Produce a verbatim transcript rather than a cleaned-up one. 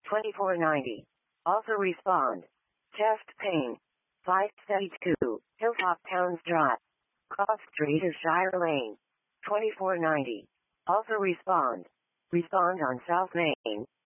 twenty-four ninety. Also respond. Chest pain. five thirty-two, Hilltop Towns Drive. Cross Street is Shire Lane. twenty-four ninety. Also respond. Respond on South Main.